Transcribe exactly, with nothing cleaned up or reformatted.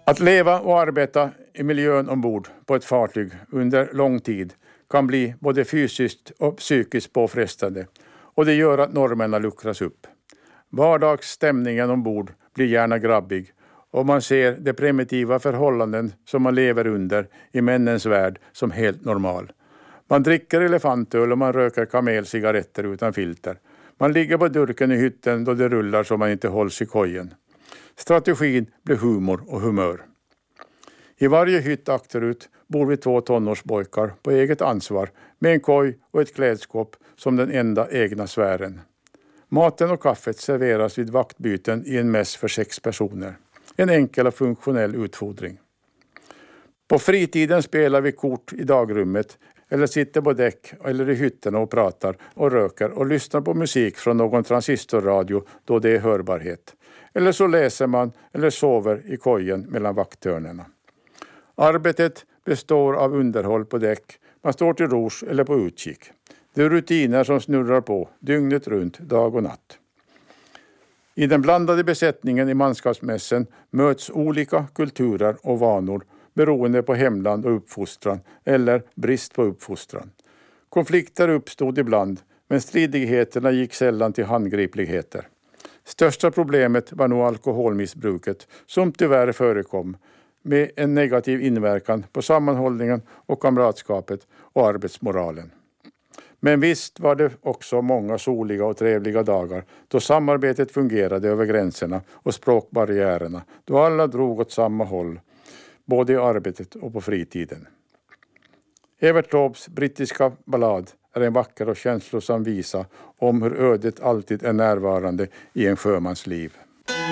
Att leva och arbeta i miljön ombord på ett fartyg under lång tid kan bli både fysiskt och psykiskt påfrestande, och det gör att normerna luckras upp. Vardagsstämningen ombord blir gärna grabbig, och man ser de primitiva förhållanden som man lever under i männens värld som helt normal. Man dricker elefantöl och man röker kamelcigaretter utan filter. Man ligger på durken i hytten då det rullar så man inte hålls i kojen. Strategin blir humor och humör. I varje hytt akterut bor vi två tonårsbojkar på eget ansvar med en koj och ett klädskåp som den enda egna sfären. Maten och kaffet serveras vid vaktbyten i en mäss för sex personer. En enkel och funktionell utfodring. På fritiden spelar vi kort i dagrummet eller sitter på däck eller i hytterna och pratar och röker och lyssnar på musik från någon transistorradio då det är hörbarhet. Eller så läser man eller sover i kojen mellan vakthörnerna. Arbetet består av underhåll på däck. Man står till rors eller på utkik. Det är rutiner som snurrar på dygnet runt, dag och natt. I den blandade besättningen i manskapsmässen möts olika kulturer och vanor beroende på hemland och uppfostran eller brist på uppfostran. Konflikter uppstod ibland, men stridigheterna gick sällan till handgripligheter. Största problemet var nog alkoholmissbruket som tyvärr förekom med en negativ inverkan på sammanhållningen och kamratskapet och arbetsmoralen. Men visst var det också många soliga och trevliga dagar då samarbetet fungerade över gränserna och språkbarriärerna, då alla drog åt samma håll, både i arbetet och på fritiden. Evert Taubes brittiska ballad är en vacker och känslosam visa om hur ödet alltid är närvarande i en sjömans liv.